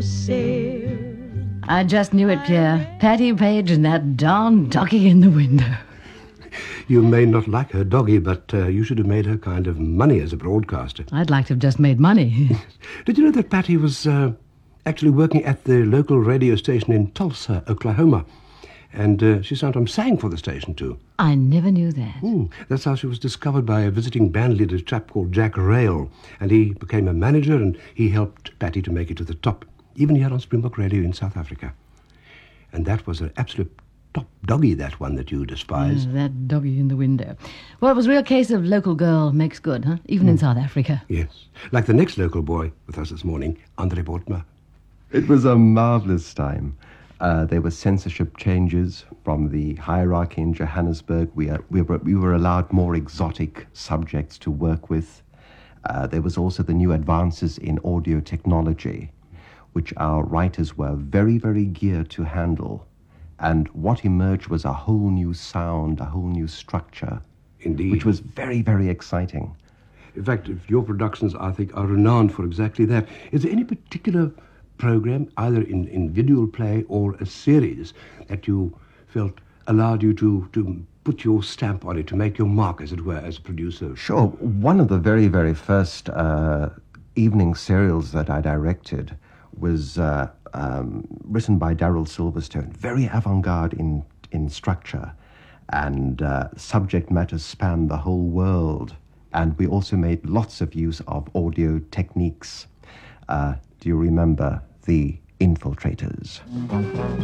I just knew it, Pierre. Patty Page and that darn doggy in the window. You may not like her doggy, but you should have made her kind of money as a broadcaster. I'd like to have just made money. Did you know that Patty was actually working at the local radio station in Tulsa, Oklahoma? And she sometimes sang for the station too. I never knew that. That's how she was discovered by a visiting band leader, a chap called Jack Rail. And he became a manager, and he helped Patty to make it to the top, even here on Springbok Radio in South Africa. And that was an absolute top doggy, that one that you despise. That doggy in the window. Well, it was a real case of local girl makes good, huh? Even in South Africa. Yes. Like the next local boy with us this morning, Andre Bortma. It was a marvellous time. There were censorship changes from the hierarchy in Johannesburg. We were allowed more exotic subjects to work with. There was also the new advances in audio technology, which our writers were very, very geared to handle. And what emerged was a whole new sound, a whole new structure. Indeed. Which was very, very exciting. In fact, your productions, I think, are renowned for exactly that. Is there any particular program, either in video play or a series, that you felt allowed you to put your stamp on it, to make your mark, as it were, as a producer? Sure. One of the very, very first evening serials that I directed was written by Daryl Silverstone, very avant-garde in structure, and subject matter spanned the whole world. And we also made lots of use of audio techniques. Do you remember The Infiltrators?